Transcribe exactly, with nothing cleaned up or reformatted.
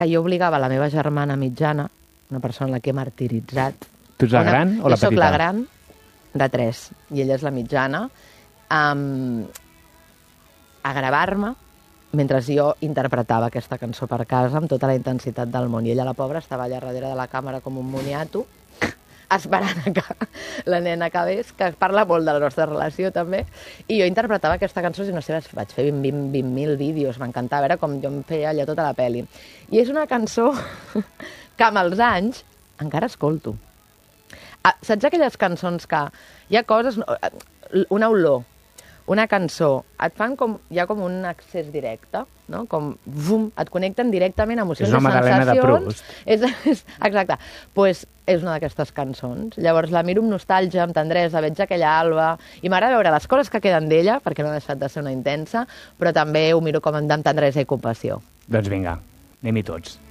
que jo obligava la meva germana mitjana, una persona en la que he martiritzat... Tu ets la una... gran o la petita? Jo soc la gran de tres, i ella és la mitjana, um, a gravar-me mentre jo interpretava aquesta cançó per casa amb tota la intensitat del món. I ella, la pobra, estava allà darrere de la càmera com un moniato, esperant que la nena acabés, que parla molt de la nostra relació també, i jo interpretava aquesta cançó, i no sé, vaig fer vint mil vídeos, m'encantava, era com jo em feia allà tota la peli. I és una cançó que amb els anys encara escolto. Ah, saps aquelles cançons que hi ha coses, una olor, una cançó, et fan com, hi ha com un accés directe, no? Com, vum, et connecten directament a emocions i sensacions. És una Magdalena de Proust. És, és, exacte. Doncs pues és una d'aquestes cançons. Llavors la miro amb nostàlgia, amb tendresa, veig aquella Alba, i m'agrada veure les coses que queden d'ella, perquè no ha deixat de ser una intensa, però també ho miro com amb tendresa i compassió. Doncs vinga, anem-hi tots.